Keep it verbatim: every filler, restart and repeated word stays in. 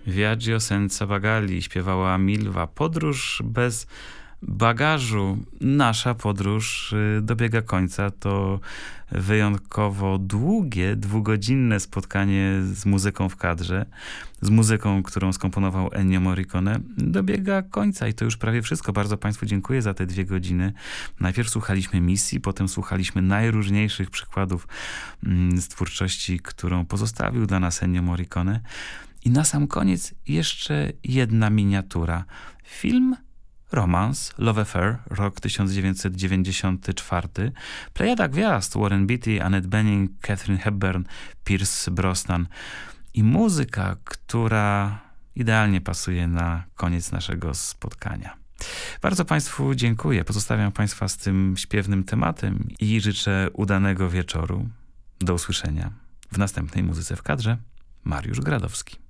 Viaggio senza bagagli śpiewała Milwa. Podróż bez bagażu. Nasza podróż dobiega końca. To wyjątkowo długie, dwugodzinne spotkanie z muzyką w kadrze, z muzyką, którą skomponował Ennio Morricone, dobiega końca i to już prawie wszystko. Bardzo Państwu dziękuję za te dwie godziny. Najpierw słuchaliśmy misji, potem słuchaliśmy najróżniejszych przykładów z twórczości, którą pozostawił dla nas Ennio Morricone. I na sam koniec jeszcze jedna miniatura. Film Romans, Love Affair, rok tysiąc dziewięćset dziewięćdziesiąty czwarty. Plejada gwiazd: Warren Beatty, Annette Bening, Katharine Hepburn, Pierce Brosnan. I muzyka, która idealnie pasuje na koniec naszego spotkania. Bardzo Państwu dziękuję. Pozostawiam Państwa z tym śpiewnym tematem i życzę udanego wieczoru. Do usłyszenia w następnej Muzyce w kadrze. Mariusz Gradowski.